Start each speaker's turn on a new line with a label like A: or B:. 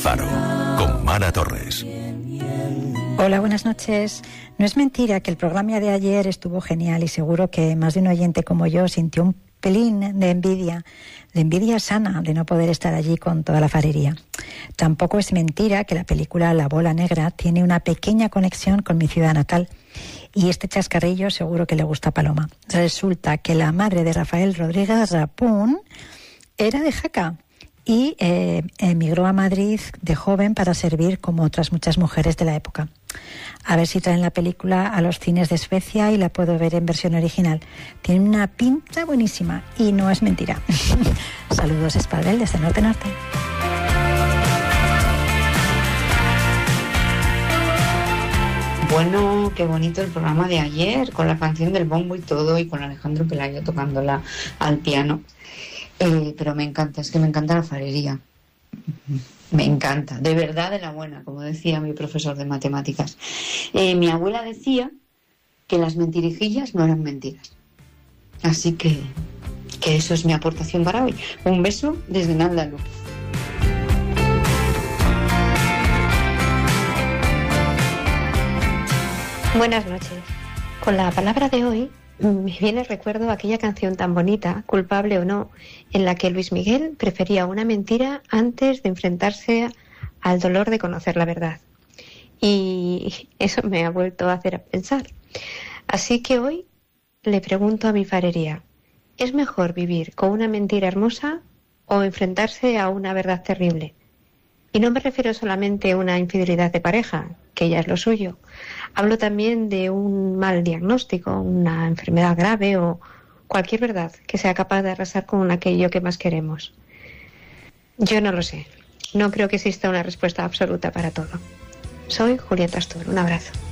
A: Faro, con Mara Torres.
B: Hola, buenas noches. No es mentira que el programa de ayer estuvo genial y seguro que más de un oyente como yo sintió un pelín de envidia sana de no poder estar allí con toda la farería. Tampoco es mentira que la película La Bola Negra tiene una pequeña conexión con mi ciudad natal. Y este chascarrillo seguro que le gusta a Paloma. Resulta que la madre de Rafael Rodríguez Rapún era de Jaca y emigró a Madrid de joven para servir como otras muchas mujeres de la época. A ver si traen la película a los cines de Suecia y la puedo ver en versión original. Tiene una pinta buenísima y no es mentira. Saludos, Espadel, desde Norte.
C: Bueno, qué bonito el programa de ayer, con la canción del bombo y todo, y con Alejandro Pelayo tocándola al piano. Pero me encanta, es que me encanta la farería. Me encanta, de verdad, de la buena, como decía mi profesor de matemáticas. Mi abuela decía que las mentirijillas no eran mentiras. Así que eso es mi aportación para hoy. Un beso desde Nándalo.
D: Buenas noches. Con la palabra de hoy me viene el recuerdo de aquella canción tan bonita, Culpable o no, en la que Luis Miguel prefería una mentira antes de enfrentarse al dolor de conocer la verdad. Y eso me ha vuelto a hacer pensar. Así que hoy le pregunto a mi farería, ¿es mejor vivir con una mentira hermosa o enfrentarse a una verdad terrible? Y no me refiero solamente a una infidelidad de pareja, que ya es lo suyo. Hablo también de un mal diagnóstico, una enfermedad grave o cualquier verdad que sea capaz de arrasar con aquello que más queremos. Yo no lo sé. No creo que exista una respuesta absoluta para todo. Soy Julieta Astor. Un abrazo.